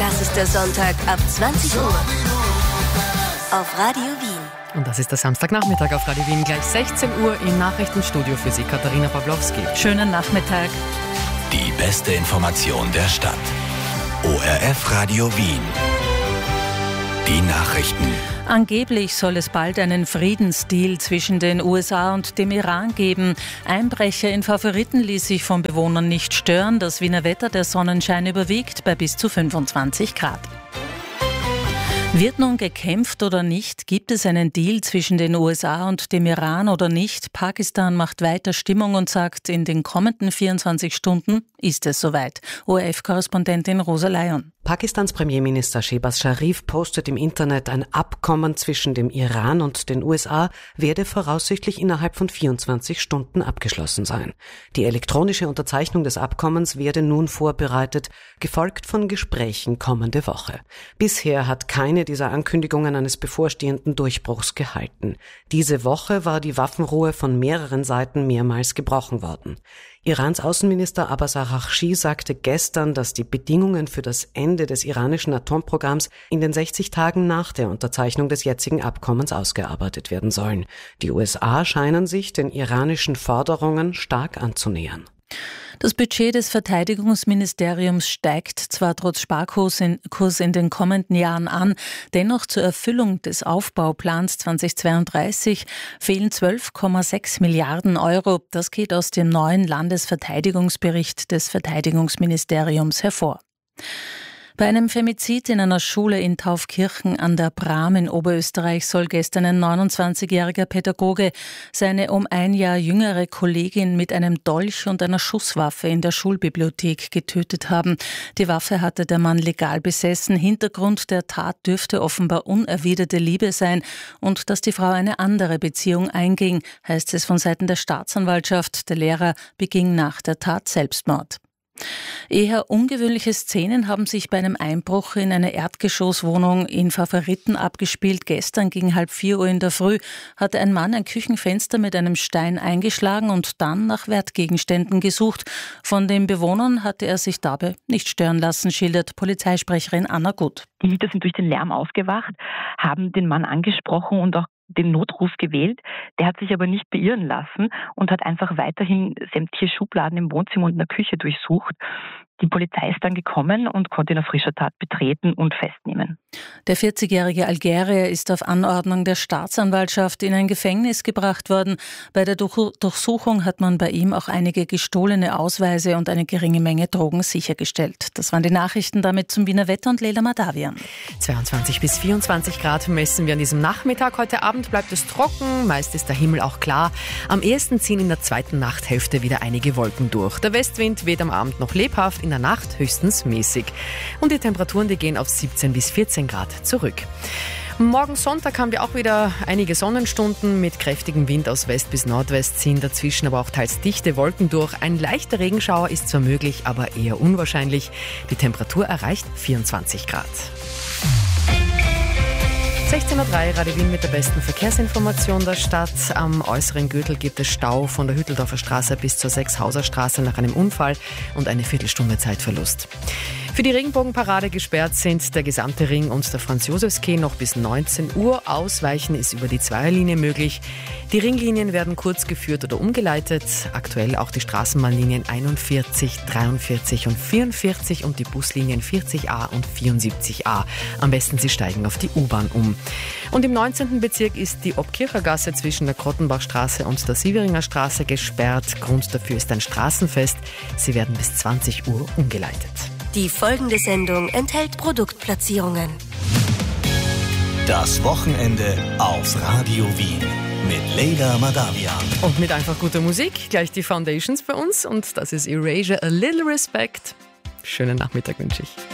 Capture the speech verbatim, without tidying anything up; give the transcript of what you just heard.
Das ist der Sonntag ab zwanzig Uhr auf Radio Wien. Und das ist der Samstagnachmittag auf Radio Wien, gleich sechzehn Uhr im Nachrichtenstudio für Sie, Katharina Pawlowski. Schönen Nachmittag. Die beste Information der Stadt. O R F Radio Wien. Die Nachrichten. Angeblich soll es bald einen Friedensdeal zwischen den U S A und dem Iran geben. Einbrecher in Favoriten ließ sich von Bewohnern nicht stören. Das Wiener Wetter, der Sonnenschein überwiegt bei bis zu fünfundzwanzig Grad. Wird nun gekämpft oder nicht? Gibt es einen Deal zwischen den U S A und dem Iran oder nicht? Pakistan macht weiter Stimmung und sagt, in den kommenden vierundzwanzig Stunden ist es soweit. O R F-Korrespondentin Rosa Leon. Pakistans Premierminister Shehbaz Sharif postet im Internet, ein Abkommen zwischen dem Iran und den U S A werde voraussichtlich innerhalb von vierundzwanzig Stunden abgeschlossen sein. Die elektronische Unterzeichnung des Abkommens werde nun vorbereitet, gefolgt von Gesprächen kommende Woche. Bisher hat keine dieser Ankündigungen eines bevorstehenden Durchbruchs gehalten. Diese Woche war die Waffenruhe von mehreren Seiten mehrmals gebrochen worden. Irans Außenminister Abbas Araghchi sagte gestern, dass die Bedingungen für das Ende des iranischen Atomprogramms in den sechzig Tagen nach der Unterzeichnung des jetzigen Abkommens ausgearbeitet werden sollen. Die U S A scheinen sich den iranischen Forderungen stark anzunähern. Das Budget des Verteidigungsministeriums steigt zwar trotz Sparkurs in, Kurs in den kommenden Jahren an, dennoch zur Erfüllung des Aufbauplans zweitausendzweiunddreißig fehlen zwölf Komma sechs Milliarden Euro. Das geht aus dem neuen Landesverteidigungsbericht des Verteidigungsministeriums hervor. Bei einem Femizid in einer Schule in Taufkirchen an der Bram in Oberösterreich soll gestern ein neunundzwanzigjähriger Pädagoge seine um ein Jahr jüngere Kollegin mit einem Dolch und einer Schusswaffe in der Schulbibliothek getötet haben. Die Waffe hatte der Mann legal besessen. Hintergrund der Tat dürfte offenbar unerwiderte Liebe sein und dass die Frau eine andere Beziehung einging, heißt es von Seiten der Staatsanwaltschaft. Der Lehrer beging nach der Tat Selbstmord. Eher ungewöhnliche Szenen haben sich bei einem Einbruch in eine Erdgeschosswohnung in Favoriten abgespielt. Gestern gegen halb vier Uhr in der Früh hatte ein Mann ein Küchenfenster mit einem Stein eingeschlagen und dann nach Wertgegenständen gesucht. Von den Bewohnern hatte er sich dabei nicht stören lassen, schildert Polizeisprecherin Anna Gut. Die Mieter sind durch den Lärm aufgewacht, haben den Mann angesprochen und auch den Notruf gewählt. Der hat sich aber nicht beirren lassen und hat einfach weiterhin sämtliche Schubladen im Wohnzimmer und in der Küche durchsucht. Die Polizei ist dann gekommen und konnte ihn auf frischer Tat betreten und festnehmen. Der vierzigjährige Algerier ist auf Anordnung der Staatsanwaltschaft in ein Gefängnis gebracht worden. Bei der Durchsuchung hat man bei ihm auch einige gestohlene Ausweise und eine geringe Menge Drogen sichergestellt. Das waren die Nachrichten damit zum Wiener Wetter und Leila Madavian. zweiundzwanzig bis vierundzwanzig Grad messen wir an diesem Nachmittag. Heute Abend bleibt es trocken, meist ist der Himmel auch klar. Am ehesten ziehen in der zweiten Nachthälfte wieder einige Wolken durch. Der Westwind weht am Abend noch lebhaft, in der Nacht höchstens mäßig. Und die Temperaturen, die gehen auf siebzehn bis vierzehn Grad zurück. Morgen Sonntag haben wir auch wieder einige Sonnenstunden mit kräftigem Wind aus West bis Nordwest, ziehen dazwischen aber auch teils dichte Wolken durch. Ein leichter Regenschauer ist zwar möglich, aber eher unwahrscheinlich. Die Temperatur erreicht vierundzwanzig Grad. sechzehn Uhr drei, Radio Wien mit der besten Verkehrsinformation der Stadt. Am äußeren Gürtel gibt es Stau von der Hütteldorfer Straße bis zur Sechshauser Straße nach einem Unfall und eine Viertelstunde Zeitverlust. Für die Regenbogenparade gesperrt sind der gesamte Ring und der Franz-Josefs-Quai noch bis neunzehn Uhr. Ausweichen ist über die Zweierlinie möglich. Die Ringlinien werden kurz geführt oder umgeleitet. Aktuell auch die Straßenbahnlinien einundvierzig, dreiundvierzig und vierundvierzig und die Buslinien vierzig a und vierundsiebzig a. Am besten Sie steigen auf die U-Bahn um. Und im neunzehnten Bezirk ist die Obkirchergasse zwischen der Krottenbachstraße und der Sieveringer Straße gesperrt. Grund dafür ist ein Straßenfest. Sie werden bis zwanzig Uhr umgeleitet. Die folgende Sendung enthält Produktplatzierungen. Das Wochenende auf Radio Wien mit Leila Madavian. Und mit einfach guter Musik, gleich die Foundations bei uns. Und das ist Erasure, A Little Respect. Schönen Nachmittag wünsche ich.